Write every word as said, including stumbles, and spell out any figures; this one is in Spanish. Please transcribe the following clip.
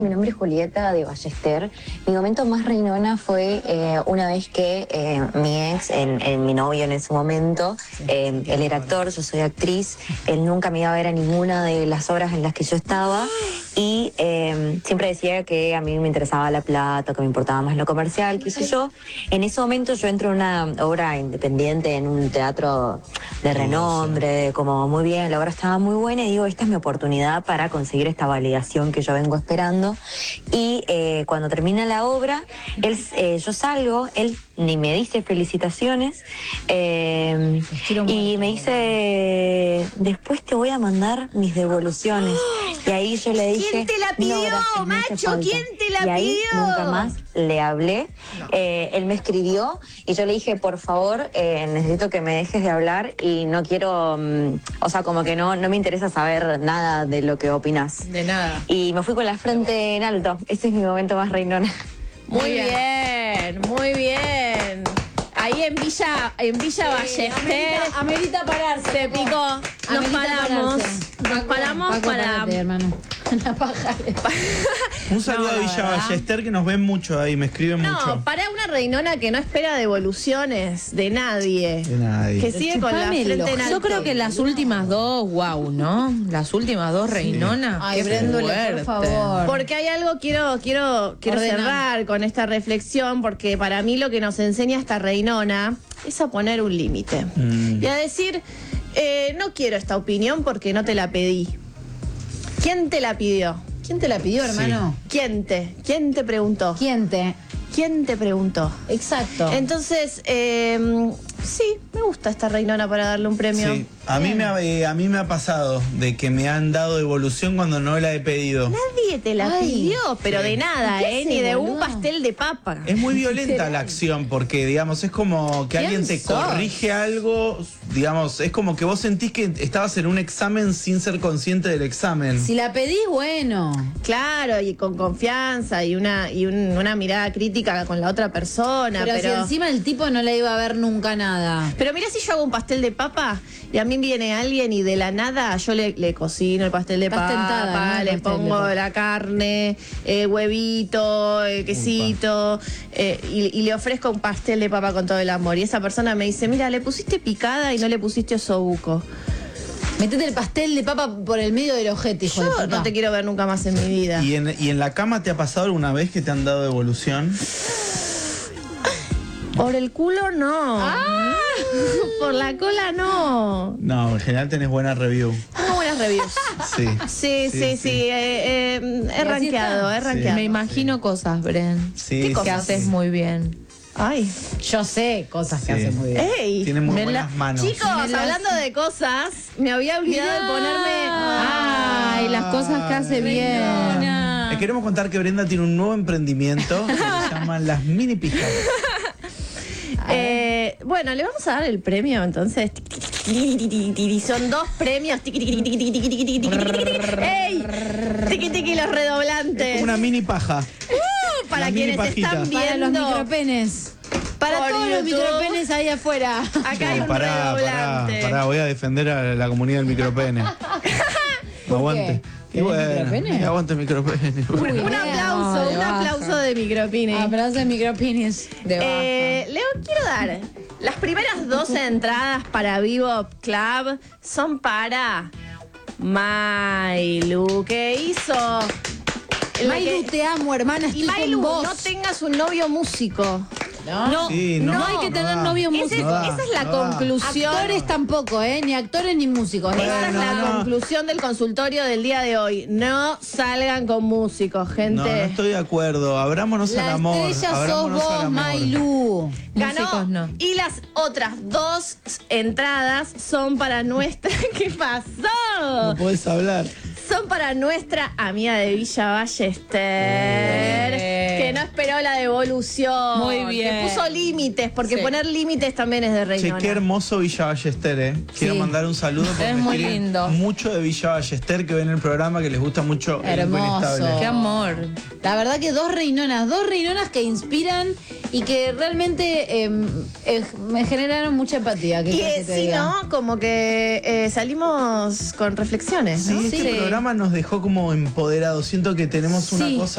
Mi nombre es Julieta de Ballester. Mi momento más reinona fue eh, una vez que eh, mi ex, en, en mi novio en ese momento, eh, él era actor, yo soy actriz, él nunca me iba a ver a ninguna de las obras en las que yo estaba y eh, siempre decía que a mí me interesaba la plata, que me importaba más lo comercial, qué sé yo. En ese momento yo entro en una obra independiente, en un teatro de renombre, como muy bien, la obra estaba muy buena y digo, esta es mi oportunidad para conseguir esta validación que yo vengo esperando. Y eh, cuando termina la obra, él, eh, yo salgo, él ni me dice felicitaciones eh, y me dice, después te voy a mandar mis devoluciones. Y ahí yo le dije, ¿quién te la pidió, no, gracias, macho? No ¿Quién te la y ahí pidió? Nunca más le hablé. No. Eh, él me escribió y yo le dije, por favor, eh, necesito que me dejes de hablar y no quiero, um, o sea, como que no, no me interesa saber nada de lo que opinas. De nada. Y me fui con la frente en alto. Ese es mi momento más reinona. Muy bien, muy bien. Ahí en Villa, en Villa sí, Ballester. Amerita, amerita pararse. Se picó. Nos amerita paramos. Pararse. Nos paramos Paco, para. Párate, hermano. La paja. Un saludo no, a Villa ¿verdad? Ballester, que nos ven mucho ahí, me escriben no, mucho. No, para una reinona que no espera devoluciones de nadie. De nadie. Que sigue con la frente en alto. Yo creo que las últimas dos, wow, ¿no? Las últimas dos reinonas. Ay, qué Bréndole, fuerte. por favor. Porque hay algo, quiero, quiero, quiero Ordená. cerrar con esta reflexión, porque para mí lo que nos enseña esta reinona es a poner un límite. Mm. Y a decir, eh, no quiero esta opinión porque no te la pedí. ¿Quién te la pidió? ¿Quién te la pidió, hermano? ¿Quién te? ¿Quién te preguntó? ¿Quién te? ¿Quién te preguntó? Exacto. Entonces, eh, sí, me gusta esta reinona para darle un premio. Sí, a mí, me ha, eh, a mí me ha pasado de que me han dado devolución cuando no la he pedido. Nadie te la Ay, pidió, pero sí. de nada, ¿Qué ¿eh? hace, Ni de un boludo? pastel de papa. Es muy violenta la acción porque, digamos, es como que ¿Quién alguien te sos? corrige algo, digamos, es como que vos sentís que estabas en un examen sin ser consciente del examen. Si la pedís, bueno. Claro, y con confianza y una y un- una mirada crítica con la otra persona. Pero, Pero, si encima el tipo no le iba a ver nunca nada. pero mira, si yo hago un pastel de papa y a mí viene alguien y de la nada yo le, le cocino el pastel de Estás papa, tentada, ¿no? El le pastel de pongo papa. la carne, eh, huevito, eh, quesito, eh, y, y le ofrezco un pastel de papa con todo el amor. Y esa persona me dice, mira, le pusiste picada y no le pusiste osobuco. Metete el pastel de papa por el medio del ojete, hijo de Yo puta. no te quiero ver nunca más en mi vida. ¿Y en, ¿Y en la cama te ha pasado alguna vez que te han dado devolución? Por el culo no. Ah. Por la cola no. No, en general tenés buena review. Tengo buenas reviews. Sí. Sí, sí, sí. eh, eh, he así rankeado, está. he rankeado. Me imagino cosas, Bren. Sí, ¿Qué sí, cosas? Que haces muy bien. Ay. Yo sé cosas que Sí. hace muy bien. ¡Ey! Tiene muy Me la- buenas manos. Chicos, Me las- hablando de cosas, me había olvidado de ponerme. Ay, las cosas que hace bien. Les queremos contar que Brenda tiene un nuevo emprendimiento que se llaman las mini pijas. Eh, bueno, le vamos a dar el premio entonces. Son dos premios. ¡Ey! Tiki tiki los redoblantes. Una mini paja. Uh, para la mini quienes pajita. están Para los viendo. micropenes. Para Por todos los YouTube. micropenes ahí afuera. Acá hay No, un pará, pará, redoblante. pará, voy a defender a la comunidad del micropene. Aguante. Y ¿Tenés bueno, micropene? y aguante el micropene. Un Bien. aplauso, No, de un baja. aplauso de micropine. Abrazo de micropenes. De baja. Eh, Leo, quiero dar. Las primeras dos entradas para Vivo Club son para Mailu, que hizo. la Mailu, que- te amo, hermana. Y Estoy Mailu, con vos. no tengas un novio músico. No, Sí, no, no hay que no tener da. novio Ese- músico. No da, esa es la no da. conclusión. Actores tampoco, ¿eh? Ni actores ni músicos. Esa es Bueno, la no. conclusión del consultorio del día de hoy. No salgan con músicos, gente. No, no estoy de acuerdo. Abrámonos al La amor. estrella sos abrámonos al vos, amor. Mailu. Ganó. Músicos no. Y las otras dos entradas son para nuestra. ¿Qué pasó? No podés hablar. Son para nuestra amiga de Villa Ballester, Eh. que no esperó la devolución. Muy bien. Que puso límites, porque Sí. poner límites también es de Che, reinona. qué hermoso Villa Ballester, ¿eh? Quiero Sí. mandar un saludo porque Es me muy escriben lindo. mucho de Villa Ballester que ven el programa, que les gusta mucho el Hermoso. Inconestable. Qué amor. La verdad que dos reinonas, dos reinonas que inspiran y que realmente eh, eh, me generaron mucha empatía. ¿Qué Y querés eh, que te sí, diga? ¿no? Como que eh, salimos con reflexiones, ¿no? Sí, este programa nos dejó como empoderados. Siento que tenemos una Sí. cosa